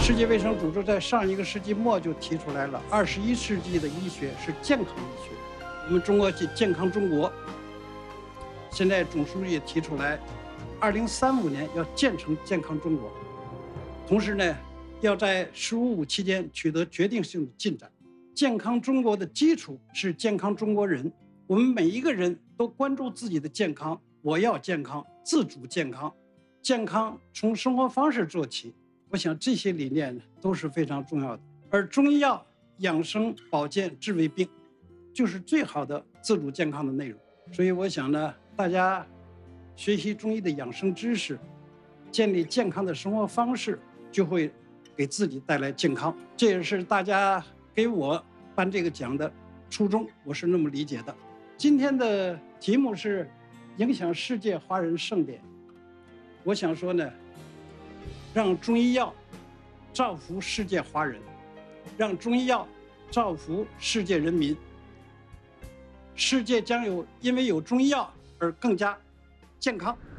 世界卫生组织在上一个世纪末就提出来了，21世纪的医学是健康医学。我们中国是健康中国，现在总书记也提出来，2035年要建成健康中国。同时呢，要在“十五五”期间取得决定性的进展。健康中国的基础是健康中国人，我们每一个人都关注自己的健康，我要健康，自主健康，健康从生活方式做起。我想这些理念都是非常重要的。而中医药养生保健治未病，就是最好的自主健康的内容。所以我想呢，大家学习中医的养生知识，建立健康的生活方式，就会给自己带来健康。这也是大家给我颁这个奖的初衷，我是那么理解的。今天的题目是影响世界华人盛典。我想说呢，让中医药造福世界华人，让中医药造福世界人民。世界将因为有中医药而更加健康。